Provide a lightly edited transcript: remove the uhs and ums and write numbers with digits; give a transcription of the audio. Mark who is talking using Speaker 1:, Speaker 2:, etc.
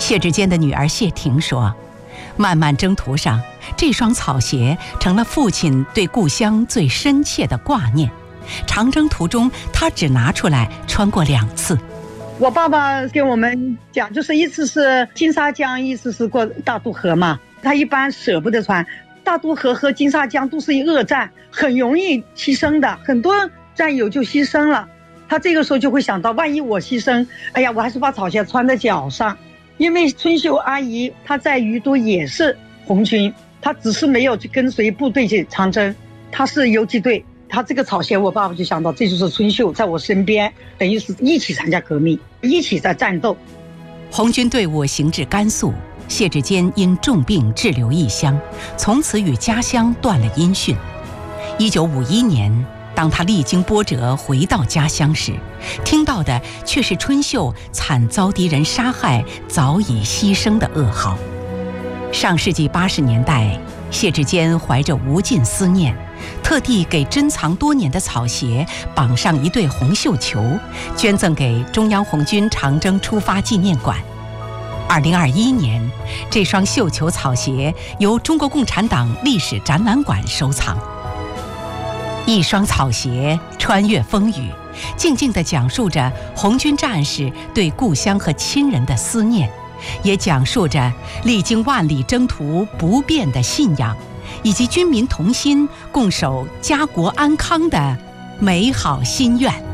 Speaker 1: 谢志坚的女儿谢婷说，漫漫征途上，这双草鞋成了父亲对故乡最深切的挂念。长征途中，他只拿出来穿过2次。
Speaker 2: 我爸爸给我们讲，就是一次是金沙江，一次是过大渡河嘛。他一般舍不得穿，大渡河和金沙江都是恶战，很容易牺牲的，很多战友就牺牲了。他这个时候就会想到，万一我牺牲，哎呀，我还是把草鞋穿在脚上。因为春秀阿姨她在于都也是红军，她只是没有去跟随部队去长征，她是游击队。她这个草鞋，我爸爸就想到这就是春秀在我身边，等于是一起参加革命，一起在战斗。
Speaker 1: 红军队伍行至甘肃，谢志坚因重病滞留异乡，从此与家乡断了音讯。1951年，当他历经波折回到家乡时，听到的却是春秀惨遭敌人杀害、早已牺牲的噩耗。上世纪80年代，谢志坚怀着无尽思念，特地给珍藏多年的草鞋绑上一对红绣球，捐赠给中央红军长征出发纪念馆。2021年，这双绣球草鞋由中国共产党历史展览馆收藏。一双草鞋穿越风雨，静静地讲述着红军战士对故乡和亲人的思念，也讲述着历经万里征途不变的信仰，以及军民同心共守家国安康的美好心愿。